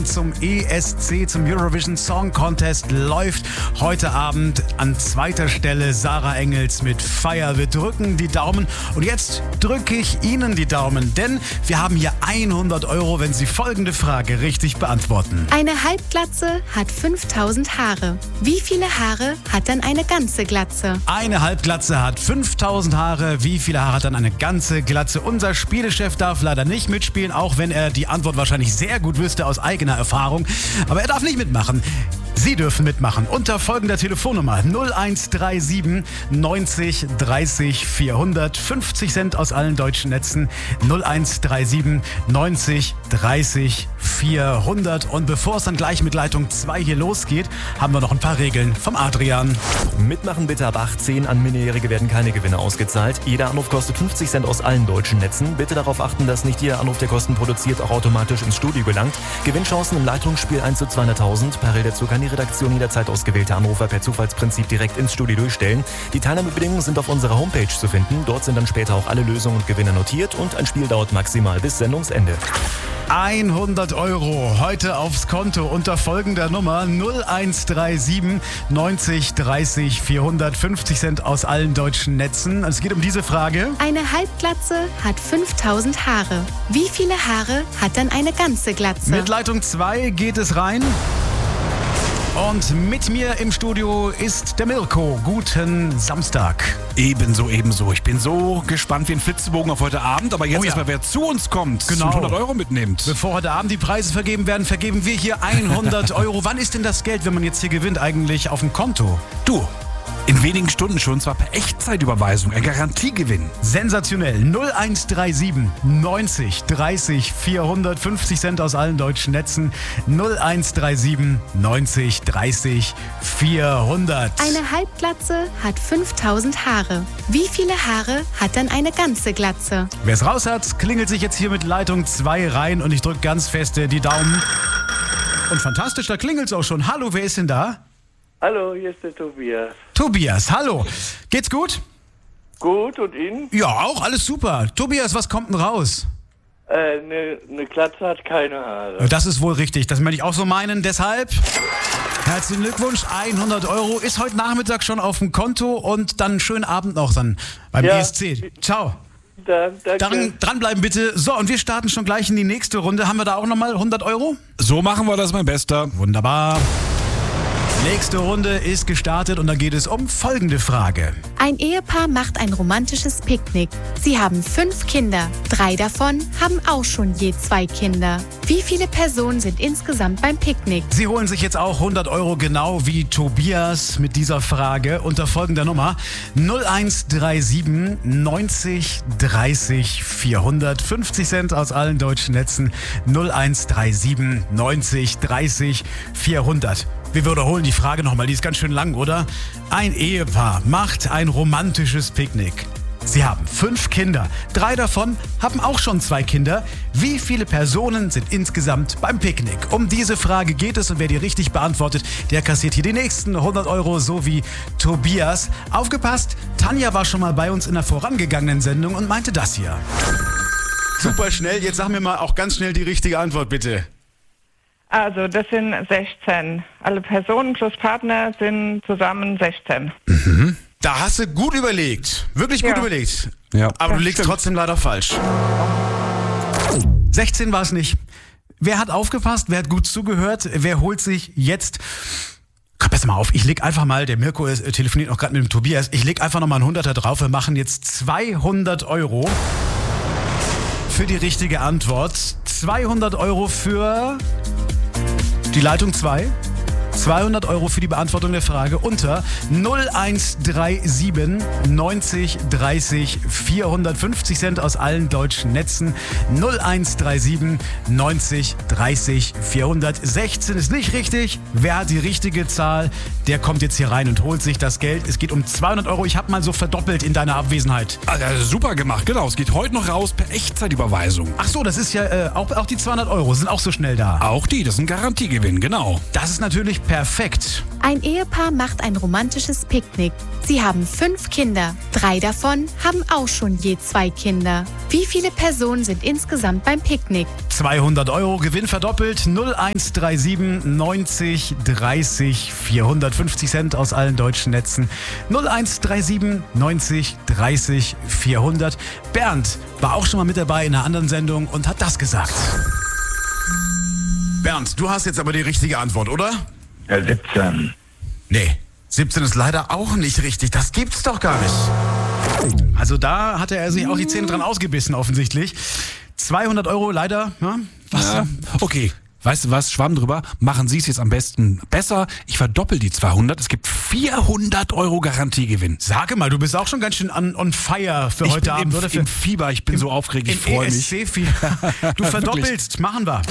zum ESC, zum Eurovision Song Contest läuft heute Abend an zweiter Stelle Sarah Engels mit Fire. Wir drücken die Daumen und jetzt drücke ich Ihnen die Daumen, denn wir haben hier 100 €, wenn Sie folgende Frage richtig beantworten. Eine Halbglatze hat 5000 Haare. Wie viele Haare hat dann eine ganze Glatze? Eine Halbglatze hat 5000 Haare. Wie viele Haare hat dann eine ganze Glatze? Unser Spielechef darf leider nicht mitspielen, auch wenn er die Antwort wahrscheinlich sehr gut wüsste aus eigener Erfahrung. Aber er darf nicht mitmachen. Sie dürfen mitmachen unter folgender Telefonnummer 0137 90 30 400. 50 Cent aus allen deutschen Netzen 0137 90 30 400. Und bevor es dann gleich mit Leitung 2 hier losgeht, haben wir noch ein paar Regeln vom Adrian. Mitmachen bitte ab 18. An Minderjährige werden keine Gewinne ausgezahlt. Jeder Anruf kostet 50 Cent aus allen deutschen Netzen. Bitte darauf achten, dass nicht jeder Anruf, der Kosten produziert, auch automatisch ins Studio gelangt. Gewinnchancen im Leitungsspiel 1 zu 200.000. Parallel dazu kann die Redaktion jederzeit ausgewählte Anrufer per Zufallsprinzip direkt ins Studio durchstellen. Die Teilnahmebedingungen sind auf unserer Homepage zu finden. Dort sind dann später auch alle Lösungen und Gewinne notiert und ein Spiel dauert maximal bis Sendungsende. 100 € heute aufs Konto unter folgender Nummer 0137 90 30 400. 50 Cent aus allen deutschen Netzen. Es geht um diese Frage. Eine Halbglatze hat 5000 Haare. Wie viele Haare hat dann eine ganze Glatze? Mit Leitung 2 geht es rein. Und mit mir im Studio ist der Mirko. Guten Samstag. Ebenso. Ich bin so gespannt wie ein Flitzebogen auf heute Abend. Aber jetzt erstmal, wer zu uns kommt und 100 € mitnimmt. Bevor heute Abend die Preise vergeben werden, vergeben wir hier 100 €. Wann ist denn das Geld, wenn man jetzt hier gewinnt, eigentlich auf dem Konto? Du, in wenigen Stunden schon, zwar per Echtzeitüberweisung, ein Garantiegewinn. Sensationell. 0137 90 30 400. 50 Cent aus allen deutschen Netzen. 0137 90 30 400. Eine Halbglatze hat 5000 Haare. Wie viele Haare hat dann eine ganze Glatze? Wer es raus hat, klingelt sich jetzt hier mit Leitung 2 rein und ich drücke ganz feste die Daumen. Und fantastisch, da klingelt es auch schon. Hallo, wer ist denn da? Hallo, hier ist der Tobias. Tobias, hallo. Geht's gut? Gut, und Ihnen? Ja, auch alles super. Tobias, was kommt denn raus? Eine Glatze hat keine Haare. Das ist wohl richtig, das möchte ich auch so meinen. Deshalb herzlichen Glückwunsch, 100 € ist heute Nachmittag schon auf dem Konto und dann einen schönen Abend noch dann beim ESC. Ciao. Danke. Dranbleiben bitte. So, und wir starten schon gleich in die nächste Runde. Haben wir da auch nochmal 100 €? So machen wir das, mein Bester. Wunderbar. Nächste Runde ist gestartet und da geht es um folgende Frage. Ein Ehepaar macht ein romantisches Picknick. Sie haben 5 Kinder. 3 davon haben auch schon je 2 Kinder. Wie viele Personen sind insgesamt beim Picknick? Sie holen sich jetzt auch 100 € genau wie Tobias mit dieser Frage unter folgender Nummer 0137 90 30 400. 50 Cent aus allen deutschen Netzen 0137 90 30 400. Wir wiederholen die Frage nochmal, die ist ganz schön lang, oder? Ein Ehepaar macht ein romantisches Picknick. Sie haben 5 Kinder. 3 davon haben auch schon 2 Kinder. Wie viele Personen sind insgesamt beim Picknick? Um diese Frage geht es und wer die richtig beantwortet, der kassiert hier die nächsten 100 €, so wie Tobias. Aufgepasst, Tanja war schon mal bei uns in der vorangegangenen Sendung und meinte das hier. Super schnell, jetzt sag mir mal auch ganz schnell die richtige Antwort, bitte. Also das sind 16. Alle Personen plus Partner sind zusammen 16. Mhm. Da hast du gut überlegt. Wirklich gut überlegt. Ja. Aber du liegst trotzdem leider falsch. 16 war es nicht. Wer hat aufgepasst? Wer hat gut zugehört? Wer holt sich jetzt... Komm, pass mal auf. Ich leg einfach mal, der Mirko telefoniert auch gerade mit dem Tobias. Ich leg einfach nochmal einen 100er drauf. Wir machen jetzt 200 € für die richtige Antwort. 200 € für... die Leitung 2, 200 € für die Beantwortung der Frage unter 0137 90 30 450 Cent aus allen deutschen Netzen. 0137 90 30 400. 16 ist nicht richtig. Wer hat die richtige Zahl? Der kommt jetzt hier rein und holt sich das Geld. Es geht um 200 €. Ich habe mal so verdoppelt in deiner Abwesenheit. Also super gemacht, genau. Es geht heute noch raus per Echtzeitüberweisung. Ach so, das ist ja auch die 200 € sind auch so schnell da. Auch die, das ist ein Garantiegewinn, genau. Das ist natürlich Picknick perfekt. Ein Ehepaar macht ein romantisches Picknick. Sie haben 5 Kinder. 3 davon haben auch schon je 2 Kinder. Wie viele Personen sind insgesamt beim Picknick? 200 Euro Gewinn verdoppelt. 0137 90 30 450 Cent aus allen deutschen Netzen. 0137 90 30 400. Bernd war auch schon mal mit dabei in einer anderen Sendung und hat das gesagt. Bernd, du hast jetzt aber die richtige Antwort, oder? Ja, 17. Nee, 17 ist leider auch nicht richtig. Das gibt's doch gar nicht. Also da hatte er sich auch die Zähne dran ausgebissen offensichtlich. 200 Euro leider. Ja, was? Ja, okay. Weißt du was, Schwamm drüber, machen Sie es jetzt am besten besser. Ich verdoppel die 200, es gibt 400 Euro Garantiegewinn. Sage mal, du bist auch schon ganz schön on fire für heute Abend, oder? Im Fieber, ich bin so aufgeregt, ich freue mich. ESC-Fieber. Du verdoppelst, machen wir.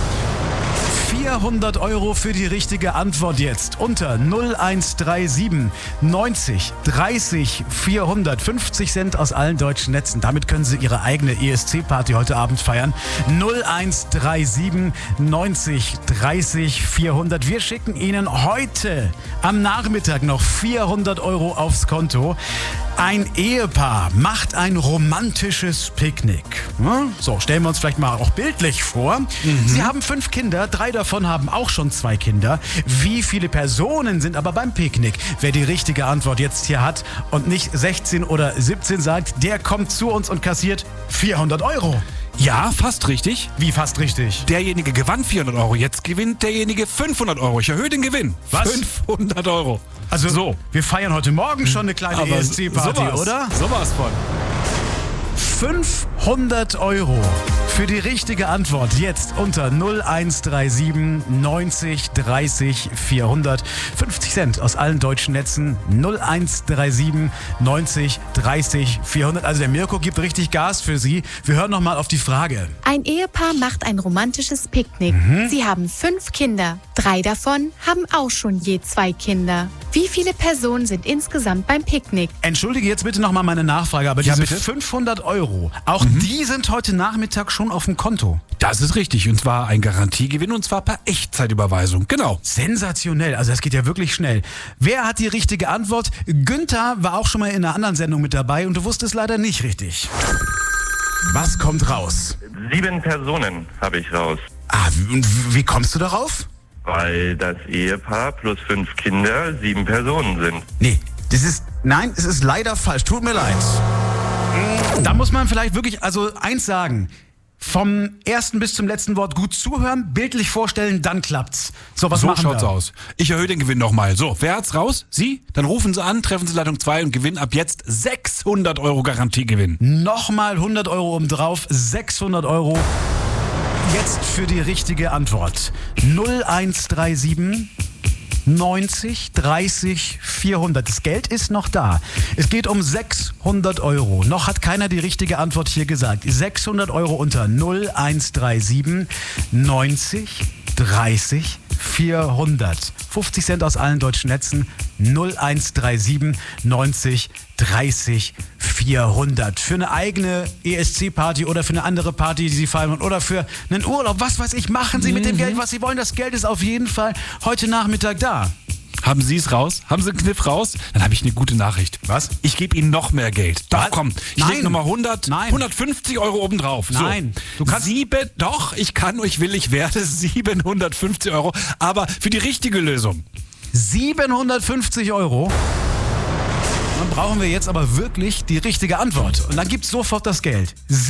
400 Euro für die richtige Antwort jetzt unter 0137 90 30 450 Cent aus allen deutschen Netzen. Damit können Sie Ihre eigene ESC-Party heute Abend feiern. 0137 90 30 400. Wir schicken Ihnen heute am Nachmittag noch 400 Euro aufs Konto. Ein Ehepaar macht ein romantisches Picknick. So, stellen wir uns vielleicht mal auch bildlich vor. Sie haben 5 Kinder, 3 davon haben auch schon 2 Kinder. Wie viele Personen sind aber beim Picknick? Wer die richtige Antwort jetzt hier hat und nicht 16 oder 17 sagt, der kommt zu uns und kassiert 400 Euro. Ja, fast richtig. Wie fast richtig? Derjenige gewann 400 Euro, jetzt gewinnt derjenige 500 Euro. Ich erhöhe den Gewinn. Was? 500 Euro. Also so. Wir feiern heute Morgen schon eine kleine ESC-Party, oder? Sowas von. 500 Euro für die richtige Antwort jetzt unter 0137 90 30 400. 50 Cent aus allen deutschen Netzen. 0137 90 30 400. Also der Mirko gibt richtig Gas für Sie. Wir hören nochmal auf die Frage. Ein Ehepaar macht ein romantisches Picknick. Sie haben 5 Kinder. 3 davon haben auch schon je 2 Kinder. Wie viele Personen sind insgesamt beim Picknick? Entschuldige jetzt bitte nochmal meine Nachfrage, aber diese 500 Euro, auch die sind heute Nachmittag schon auf dem Konto. Das ist richtig, und zwar ein Garantiegewinn, und zwar per Echtzeitüberweisung. Genau. Sensationell, also das geht ja wirklich schnell. Wer hat die richtige Antwort? Günther war auch schon mal in einer anderen Sendung mit dabei und du wusstest leider nicht richtig. Was kommt raus? 7 Personen habe ich raus. Ah, und wie kommst du darauf? Weil das Ehepaar plus 5 Kinder 7 Personen sind. Nee, es ist leider falsch. Tut mir leid. Da muss man vielleicht wirklich, eins sagen. Vom ersten bis zum letzten Wort gut zuhören, bildlich vorstellen, dann klappt's. So, was machen wir? So schaut's aus. Ich erhöhe den Gewinn nochmal. So, wer hat's raus? Sie? Dann rufen Sie an, treffen Sie Leitung 2 und gewinnen ab jetzt 600 Euro Garantiegewinn. Nochmal 100 Euro obendrauf, 600 Euro. Jetzt für die richtige Antwort. 0137 90 30 400. Das Geld ist noch da. Es geht um 600 Euro. Noch hat keiner die richtige Antwort hier gesagt. 600 Euro unter 0137 90 30 400. 50 Cent aus allen deutschen Netzen. 0137 90 30 400. Für eine eigene ESC-Party oder für eine andere Party, die Sie feiern, oder für einen Urlaub, was weiß ich, machen Sie mit dem Geld, was Sie wollen. Das Geld ist auf jeden Fall heute Nachmittag da. Haben Sie es raus? Haben Sie einen Kniff raus? Dann habe ich eine gute Nachricht. Was? Ich gebe Ihnen noch mehr Geld. Doch, komm. Ich lege nochmal 150 Euro obendrauf. So. Nein. Du kannst... Doch, ich kann, ich will, ich werde 750 Euro. Aber für die richtige Lösung. 750 Euro? Dann brauchen wir jetzt aber wirklich die richtige Antwort. Und dann gibt's sofort das Geld.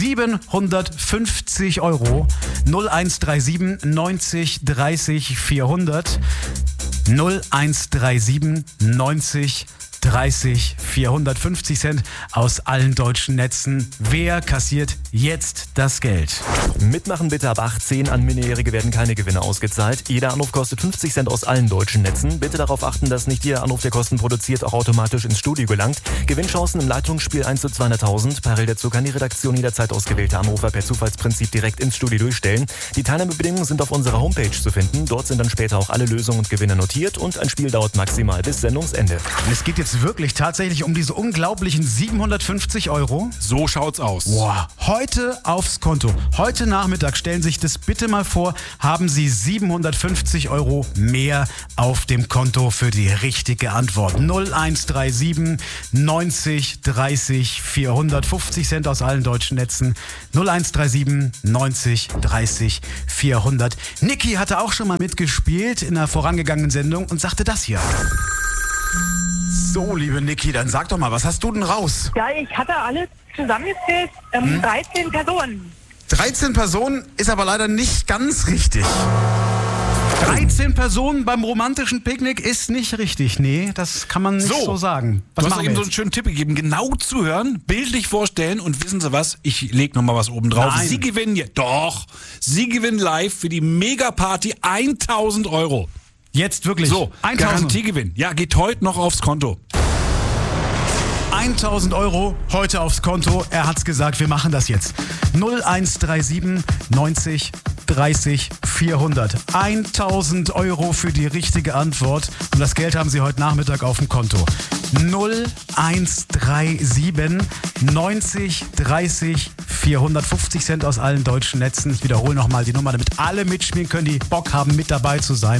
750 Euro. 0137 90 30 400. 0137 90 30 450 Cent aus allen deutschen Netzen. Wer kassiert jetzt das Geld? Mitmachen bitte ab 18. An Minderjährige werden keine Gewinne ausgezahlt. Jeder Anruf kostet 50 Cent aus allen deutschen Netzen. Bitte darauf achten, dass nicht Ihr Anruf, der Kosten produziert, auch automatisch ins Studio gelangt. Gewinnchancen im Leitungsspiel 1 zu 200.000. Parallel dazu kann die Redaktion jederzeit ausgewählte Anrufer per Zufallsprinzip direkt ins Studio durchstellen. Die Teilnahmebedingungen sind auf unserer Homepage zu finden. Dort sind dann später auch alle Lösungen und Gewinne notiert und ein Spiel dauert maximal bis Sendungsende. Es geht jetzt es wirklich tatsächlich um diese unglaublichen 750 Euro? So schaut's aus. Boah, heute aufs Konto. Heute Nachmittag, stellen Sie sich das bitte mal vor, haben Sie 750 Euro mehr auf dem Konto für die richtige Antwort. 0137 90 30 400, 50 Cent aus allen deutschen Netzen. 0137 90 30 400. Niki hatte auch schon mal mitgespielt in einer vorangegangenen Sendung und sagte das hier. So, liebe Niki, dann sag doch mal, was hast du denn raus? Ja, ich hatte alles zusammengezählt, 13 Personen. 13 Personen ist aber leider nicht ganz richtig. 13 Personen beim romantischen Picknick ist nicht richtig. Nee, das kann man nicht so sagen. Du hast machen eben wir so einen schönen Tipp gegeben. Genau zuhören, bildlich vorstellen und wissen Sie was? Ich leg noch mal was oben drauf. Nein. Sie gewinnen Sie gewinnen live für die Megaparty 1000 Euro. Jetzt wirklich. So, 1000. Garantiegewinn. Ja, geht heute noch aufs Konto. 1000 Euro heute aufs Konto. Er hat's gesagt, wir machen das jetzt. 0137 90 30 400. 1000 Euro für die richtige Antwort. Und das Geld haben Sie heute Nachmittag auf dem Konto. 0137 90 30 400. 50 Cent aus allen deutschen Netzen. Ich wiederhole nochmal die Nummer, damit alle mitspielen können, die Bock haben, mit dabei zu sein.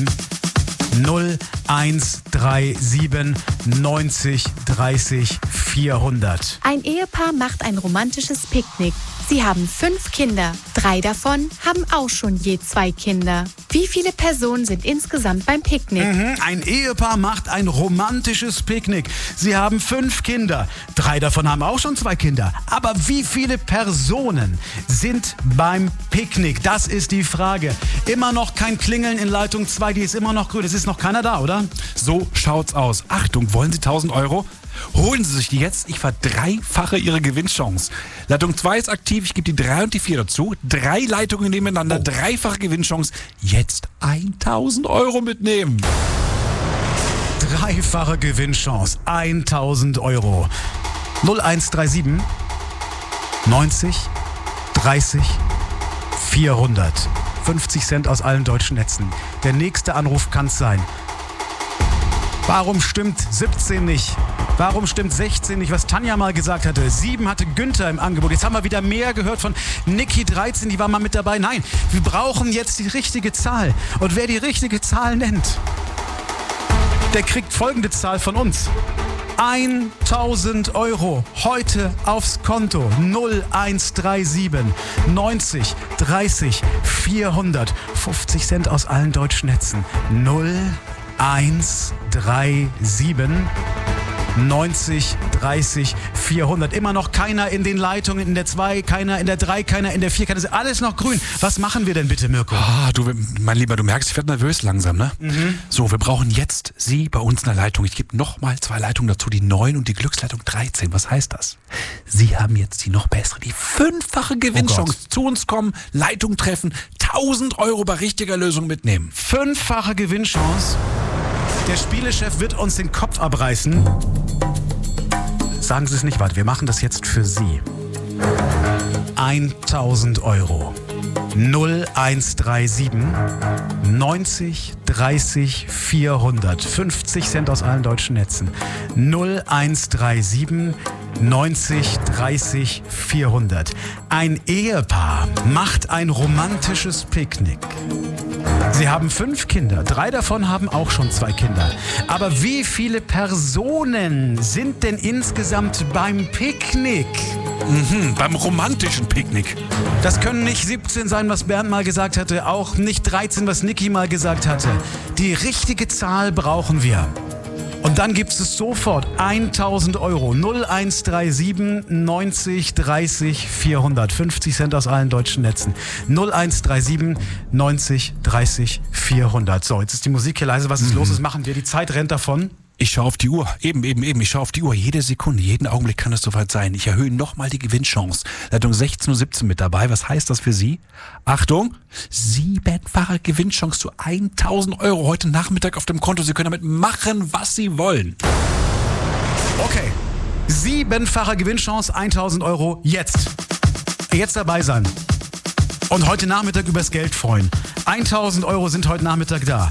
0137 90 30 400. Ein Ehepaar macht ein romantisches Picknick. Sie haben 5 Kinder. 3 davon haben auch schon je 2 Kinder. Wie viele Personen sind insgesamt beim Picknick? Ein Ehepaar macht ein romantisches Picknick. Sie haben 5 Kinder. 3 davon haben auch schon 2 Kinder. Aber wie viele Personen sind beim Picknick? Das ist die Frage. Immer noch kein Klingeln in Leitung 2, die ist immer noch grün. Es ist noch keiner da, oder? So schaut's aus. Achtung, wollen Sie 1000 Euro? Holen Sie sich die jetzt. Ich verdreifache Ihre Gewinnchance. Leitung 2 ist aktiv. Ich gebe die 3 und die 4 dazu. 3 Leitungen nebeneinander. Dreifache Gewinnchance. Jetzt 1000 Euro mitnehmen. Dreifache Gewinnchance. 1000 Euro. 0137 90 30 400. 50 Cent aus allen deutschen Netzen. Der nächste Anruf kann's sein. Warum stimmt 17 nicht? Warum stimmt 16 nicht, was Tanja mal gesagt hatte? 7 hatte Günther im Angebot. Jetzt haben wir wieder mehr gehört von Niki 13, die war mal mit dabei. Nein, wir brauchen jetzt die richtige Zahl. Und wer die richtige Zahl nennt, der kriegt folgende Zahl von uns. 1000 Euro heute aufs Konto. 0137 90 30 400. 50 Cent aus allen deutschen Netzen. 0137 90 30 400. Immer noch keiner in den Leitungen, in der 2, keiner in der 3, keiner in der 4, keiner. Alles noch grün. Was machen wir denn bitte, Mirko? Du, mein Lieber, du merkst, ich werde nervös langsam, ne? So, wir brauchen jetzt Sie bei uns in der Leitung. Ich gebe nochmal 2 Leitungen dazu, die 9 und die Glücksleitung 13. Was heißt das? Sie haben jetzt die noch bessere, die 5-fache Gewinnchance. Zu uns kommen, Leitung treffen, 1000 Euro bei richtiger Lösung mitnehmen. 5-fache Gewinnchance. Der Spielechef wird uns den Kopf abreißen. Sagen Sie es nicht, warte, wir machen das jetzt für Sie. 1000 Euro. 0137 90 30 400. 50 Cent aus allen deutschen Netzen. 0137 90 30 400. Ein Ehepaar macht ein romantisches Picknick. Sie haben 5 Kinder, 3 davon haben auch schon 2 Kinder. Aber wie viele Personen sind denn insgesamt beim Picknick? Beim romantischen Picknick. Das können nicht 17 sein, was Bernd mal gesagt hatte, auch nicht 13, was Niki mal gesagt hatte. Die richtige Zahl brauchen wir. Und dann gibt es sofort 1000 Euro. 0137 90 30 400. 50 Cent aus allen deutschen Netzen. 0137 90 30 400. So, jetzt ist die Musik hier leise. Was ist los? Was machen wir? Die Zeit rennt davon. Ich schaue auf die Uhr. Eben. Ich schaue auf die Uhr. Jede Sekunde, jeden Augenblick kann es soweit sein. Ich erhöhe nochmal die Gewinnchance. Leitung 16:17 mit dabei. Was heißt das für Sie? Achtung, 7-fache Gewinnchance zu 1000 Euro heute Nachmittag auf dem Konto. Sie können damit machen, was Sie wollen. Okay, 7-fache Gewinnchance, 1000 Euro jetzt. Jetzt dabei sein. Und heute Nachmittag übers Geld freuen. 1000 Euro sind heute Nachmittag da.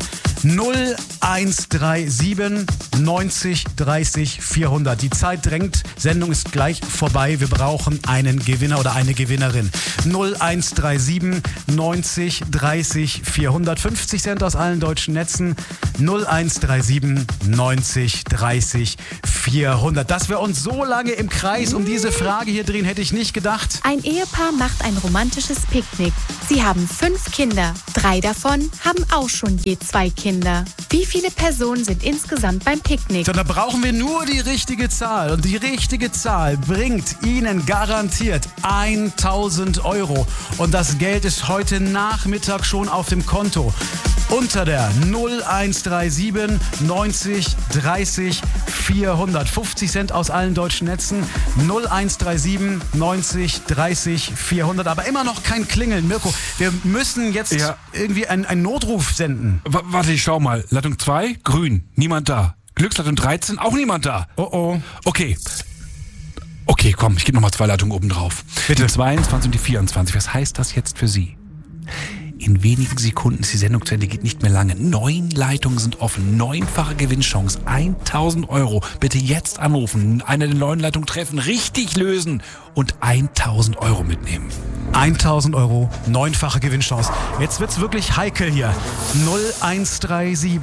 0137 90 30 400. Die Zeit drängt, Sendung ist gleich vorbei. Wir brauchen einen Gewinner oder eine Gewinnerin. 0137 90 30 400. 50 Cent aus allen deutschen Netzen. 0137 90 30 400. Dass wir uns so lange im Kreis um diese Frage hier drehen, hätte ich nicht gedacht. Ein Ehepaar macht ein romantisches Picknick. Sie haben 5 Kinder. 3 davon haben auch schon je 2 Kinder. Wie viele Personen sind insgesamt beim Picknick? So, da brauchen wir nur die richtige Zahl. Und die richtige Zahl bringt Ihnen garantiert 1.000 Euro. Und das Geld ist heute Nachmittag schon auf dem Konto. Unter der 0137 90 30 400. 50 Cent aus allen deutschen Netzen. 0137 90 30 400. Aber immer noch kein Klingeln. Mirko, wir müssen jetzt irgendwie einen Notruf senden. Warte, ich schau mal. Leitung 2, grün, niemand da. Glücksleitung 13, auch niemand da. Oh. Okay, komm, ich gebe nochmal 2 Leitungen oben drauf. Bitte. Die 22 und die 24. Was heißt das jetzt für Sie? In wenigen Sekunden ist die Sendung zu Ende, geht nicht mehr lange. 9 Leitungen sind offen, 9-fache Gewinnchance, 1.000 Euro. Bitte jetzt anrufen, eine der 9 Leitungen treffen, richtig lösen und 1.000 Euro mitnehmen. 1.000 Euro, 9-fache Gewinnchance. Jetzt wird's wirklich heikel hier. 0137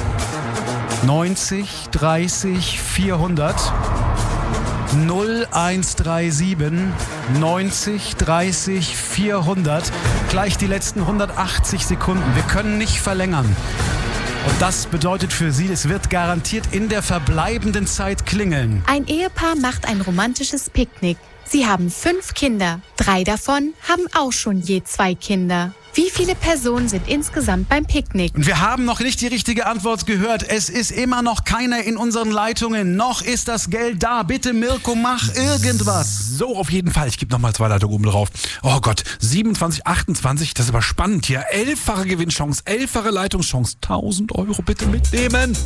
90 30 400. 0137 90 30 400. Gleich die letzten 180 Sekunden. Wir können nicht verlängern. Und das bedeutet für Sie, es wird garantiert in der verbleibenden Zeit klingeln. Ein Ehepaar macht ein romantisches Picknick. Sie haben 5 Kinder. 3 davon haben auch schon je 2 Kinder. Wie viele Personen sind insgesamt beim Picknick? Und wir haben noch nicht die richtige Antwort gehört. Es ist immer noch keiner in unseren Leitungen. Noch ist das Geld da. Bitte, Mirko, mach irgendwas. So, auf jeden Fall. Ich gebe nochmal 2 Leitungen oben drauf. Oh Gott, 27, 28, das ist aber spannend hier. 11-fache Gewinnchance, 11-fache Leitungschance. 1.000 Euro bitte mitnehmen.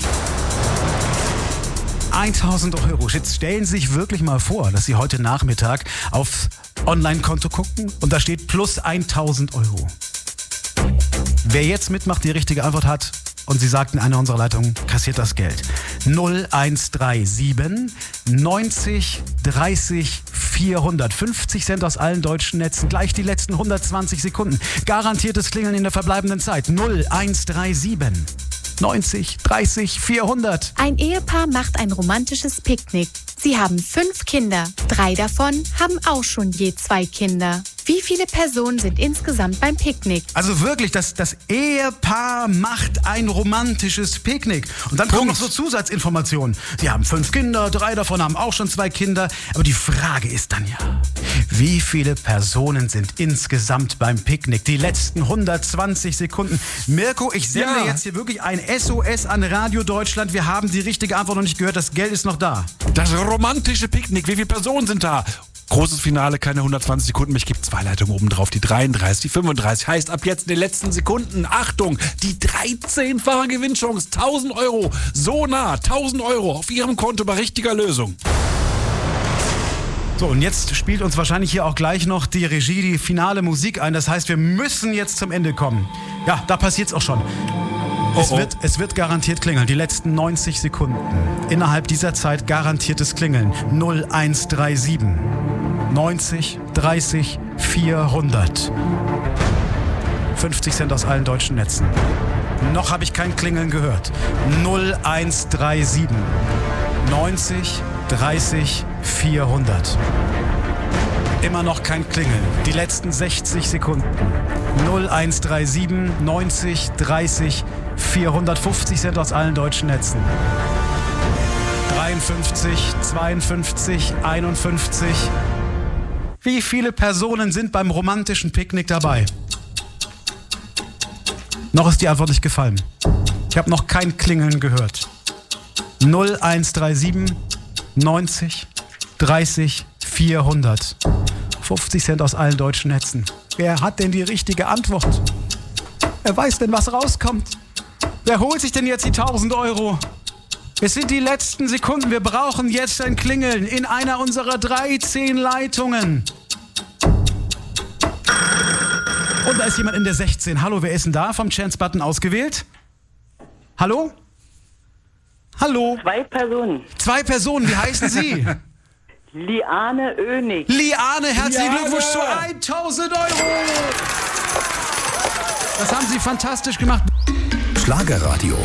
1.000 Euro. Jetzt stellen Sie sich wirklich mal vor, dass Sie heute Nachmittag aufs Online-Konto gucken und da steht plus 1.000 Euro. Wer jetzt mitmacht, die richtige Antwort hat und Sie sagten, eine unserer Leitungen kassiert das Geld. 0137 90 30 400. 50 Cent aus allen deutschen Netzen. Gleich die letzten 120 Sekunden. Garantiertes Klingeln in der verbleibenden Zeit. 0137 90 30 400. Ein Ehepaar macht ein romantisches Picknick. Sie haben 5 Kinder. 3 davon haben auch schon je 2 Kinder. Wie viele Personen sind insgesamt beim Picknick? Also wirklich, das Ehepaar macht ein romantisches Picknick. Und dann kommen noch so Zusatzinformationen. Sie haben 5 Kinder, 3 davon haben auch schon 2 Kinder. Aber die Frage ist dann ja, wie viele Personen sind insgesamt beim Picknick? Die letzten 120 Sekunden. Mirko, ich sende jetzt hier wirklich ein SOS an Radio Deutschland. Wir haben die richtige Antwort noch nicht gehört. Das Geld ist noch da. Das romantische Picknick, wie viele Personen sind da? Großes Finale, keine 120 Sekunden. Ich gebe 2 Leitungen oben drauf. Die 33, die 35. Heißt ab jetzt in den letzten Sekunden, Achtung, die 13-fache Gewinnchance. 1.000 Euro. So nah, 1.000 Euro auf Ihrem Konto bei richtiger Lösung. So, und jetzt spielt uns wahrscheinlich hier auch gleich noch die Regie die finale Musik ein. Das heißt, wir müssen jetzt zum Ende kommen. Ja, da passiert's auch schon. Es wird garantiert klingeln. Die letzten 90 Sekunden. Innerhalb dieser Zeit garantiertes Klingeln. 0137 90 30 400. 50 Cent aus allen deutschen Netzen. Noch habe ich kein Klingeln gehört. 0137 90 30 400. Immer noch kein Klingeln. Die letzten 60 Sekunden. 0137 90 30 450 Cent aus allen deutschen Netzen. 53, 52, 51. Wie viele Personen sind beim romantischen Picknick dabei? Noch ist die Antwort nicht gefallen. Ich habe noch kein Klingeln gehört. 0137 90 30 400. 50 Cent aus allen deutschen Netzen. Wer hat denn die richtige Antwort? Wer weiß denn, was rauskommt? Wer holt sich denn jetzt die 1.000 Euro? Es sind die letzten Sekunden. Wir brauchen jetzt ein Klingeln in einer unserer 13 Leitungen. Und da ist jemand in der 16. Hallo, wer ist denn da? Vom Chance-Button ausgewählt? Hallo? Hallo? 2 Personen. 2 Personen, wie heißen Sie? Liane Oenig. Liane, herzlichen Glückwunsch zu 1.000 €. Das haben Sie fantastisch gemacht. Schlagerradio.